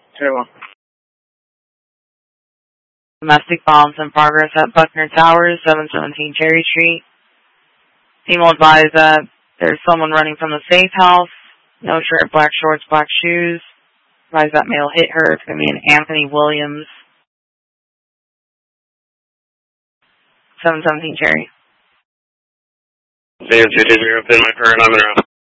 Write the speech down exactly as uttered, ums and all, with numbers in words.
Very well. Domestic violence in progress at Buckner Towers, seven seventeen Cherry Street. Team will advise that there's someone running from the safe house. No shirt, black shorts, black shoes. Advise that male hit her. It's going to be an Anthony Williams. seven seventeen Cherry. zero two two zero, pin my current, I'm in route.